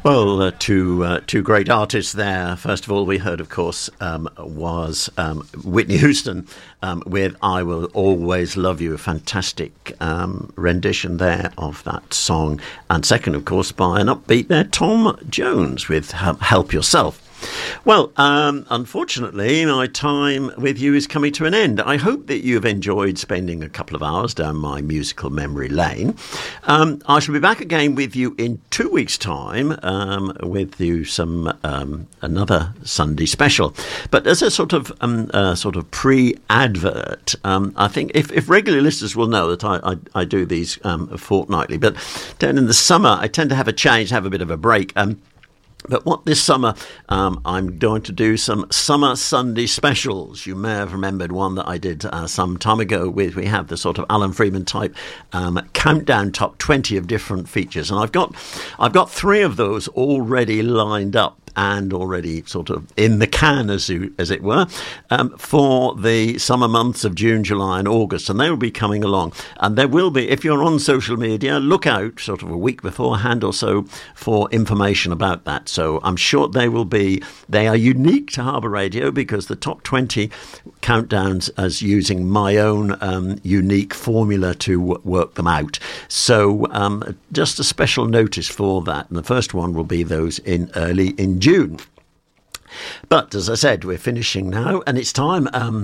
Well, two great artists there. First of all, we heard, of course, was Whitney Houston with "I Will Always Love You," a fantastic rendition there of that song. And second, of course, by an upbeat there, Tom Jones with "Help Yourself." Well, unfortunately, my time with you is coming to an end. I hope that you've enjoyed spending a couple of hours down my musical memory lane. I shall be back again with you in 2 weeks' time with you some another Sunday special. But as a sort of pre-advert, I think if regular listeners will know that I do these fortnightly, but down in the summer I tend to have a change, have a bit of a break. But what this summer, I'm going to do some Summer Sunday specials. You may have remembered one that I did some time ago. We have the sort of Alan Freeman type countdown top 20 of different features, and I've got 3 of those already lined up and already sort of in the can, as it were, for the summer months of June, July and August. And they will be coming along. And there will be, if you're on social media, look out sort of a week beforehand or so for information about that. So I'm sure they are unique to Harbour Radio because the top 20 countdowns as using my own unique formula to work them out. So just a special notice for that. And the first one will be those early in June. But as I said, we're finishing now, and it's time.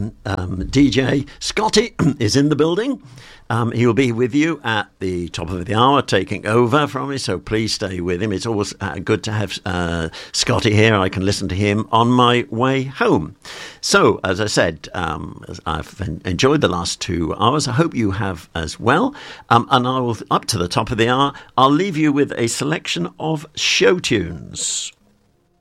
DJ Scotty is in the building. He will be with you at the top of the hour, taking over from me, so please stay with him. It's always good to have Scotty here. I can listen to him on my way home. So, as I said, I've enjoyed the last 2 hours. I hope you have as well. And I will, up to the top of the hour, I'll leave you with a selection of show tunes.